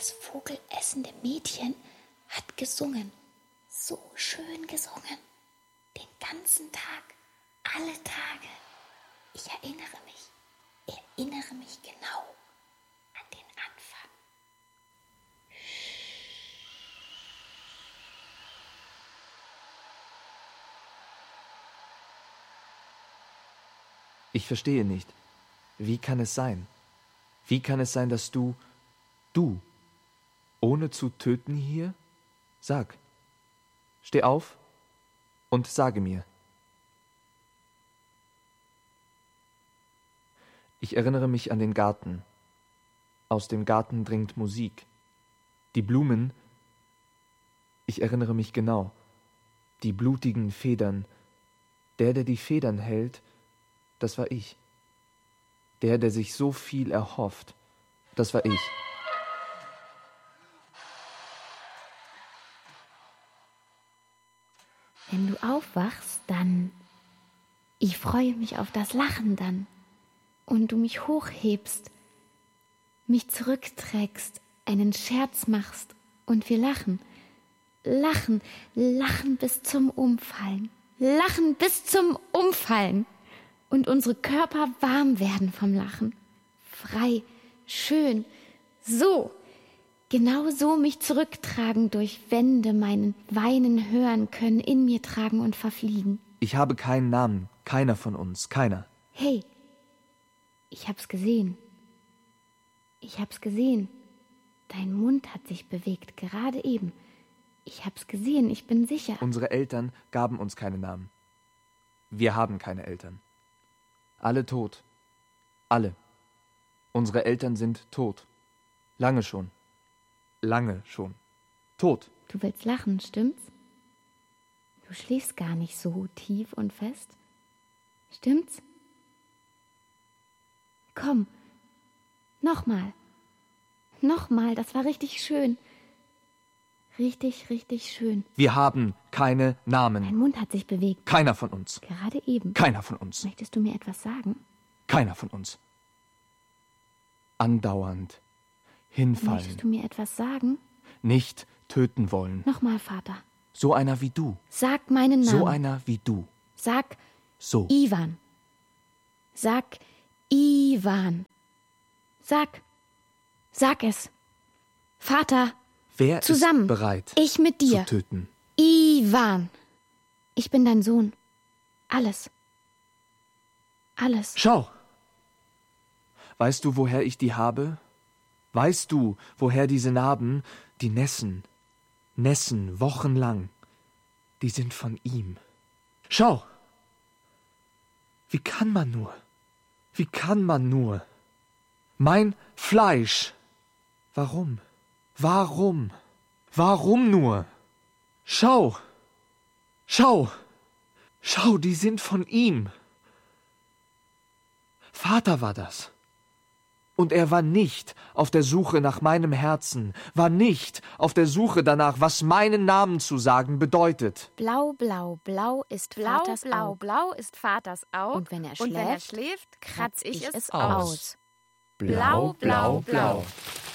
Das vogelessende Mädchen hat gesungen, so schön gesungen, den ganzen Tag, alle Tage. Ich erinnere mich genau an den Anfang. Ich verstehe nicht. Wie kann es sein? Wie kann es sein, dass du, ohne zu töten hier? Sag. Steh auf und sage mir. Ich erinnere mich an den Garten. Aus dem Garten dringt Musik. Die Blumen, ich erinnere mich genau. Die blutigen Federn. Der die Federn hält, das war ich. Der sich so viel erhofft, das war ich. Wenn du aufwachst, dann... Ich freue mich auf das Lachen dann. Und du mich hochhebst, mich zurückträgst, einen Scherz machst und wir lachen. Lachen, lachen bis zum Umfallen. Lachen bis zum Umfallen. Und unsere Körper warm werden vom Lachen. Frei, schön, so. Genau so mich zurücktragen durch Wände, meinen Weinen hören können, in mir tragen und verfliegen. Ich habe keinen Namen, keiner von uns, keiner. Hey, ich hab's gesehen. Ich hab's gesehen. Dein Mund hat sich bewegt, gerade eben. Ich hab's gesehen, ich bin sicher. Unsere Eltern gaben uns keine Namen. Wir haben keine Eltern. Alle tot. Alle. Unsere Eltern sind tot. Lange schon. Lange schon. Tot. Du willst lachen, stimmt's? Du schläfst gar nicht so tief und fest. Stimmt's? Komm. Nochmal. Nochmal, das war richtig schön. Richtig, richtig schön. Wir haben keine Namen. Dein Mund hat sich bewegt. Keiner von uns. Gerade eben. Keiner von uns. Möchtest du mir etwas sagen? Keiner von uns. Andauernd. Hinfallen. Möchtest du mir etwas sagen? Nicht töten wollen. Nochmal, Vater. So einer wie du. Sag meinen Namen. So einer wie du. Sag so. Ivan. Sag Ivan. Sag es. Vater. Wer zusammen. Ist bereit, ich mit dir. zu töten? Ivan. Ich bin dein Sohn. Alles. Alles. Schau. Weißt du, woher ich die habe? Weißt du, woher diese Narben, die Nässen, wochenlang, die sind von ihm. Schau. Wie kann man nur? Wie kann man nur? Mein Fleisch. Warum? Warum? Warum nur? Schau. Schau. Schau, die sind von ihm. Vater war das. Und er war nicht auf der Suche nach meinem Herzen, war nicht auf der Suche danach, was meinen Namen zu sagen bedeutet. Blau, blau, blau ist Vaters Auge. Blau, blau ist Vaters Auge. Und wenn er schläft, kratz ich es aus. Blau, blau, blau.